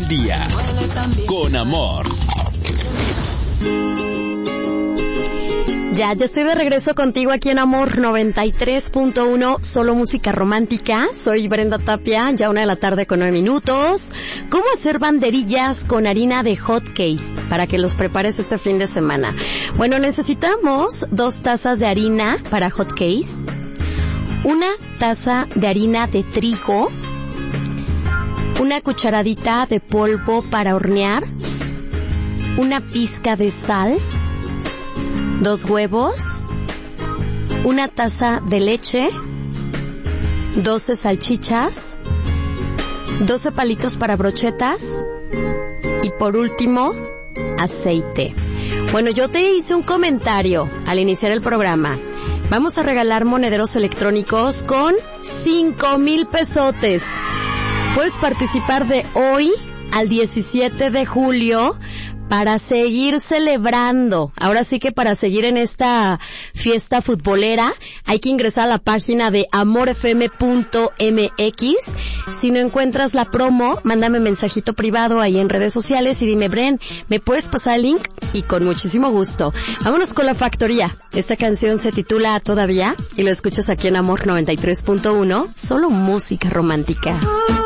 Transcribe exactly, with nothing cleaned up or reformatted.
el día. Con amor. Ya, ya estoy de regreso contigo aquí en Amor noventa y tres punto uno, solo música romántica. Soy Brenda Tapia, ya una de la tarde con nueve minutos. ¿Cómo hacer banderillas con harina de hot cakes para que los prepares este fin de semana? Bueno, necesitamos dos tazas de harina para hot cakes, una taza de harina de trigo, una cucharadita de polvo para hornear, una pizca de sal, dos huevos, una taza de leche, doce salchichas, doce palitos para brochetas y por último, aceite. Bueno, yo te hice un comentario al iniciar el programa. Vamos a regalar monederos electrónicos con cinco mil pesotes. Puedes participar de hoy al diecisiete de julio para seguir celebrando. Ahora sí que para seguir en esta fiesta futbolera hay que ingresar a la página de amor f m punto m x. Si no encuentras la promo, mándame mensajito privado ahí en redes sociales y dime, Bren, ¿me puedes pasar el link? Y con muchísimo gusto. Vámonos con La Factoría. Esta canción se titula Todavía y lo escuchas aquí en Amor noventa y tres punto uno, solo música romántica.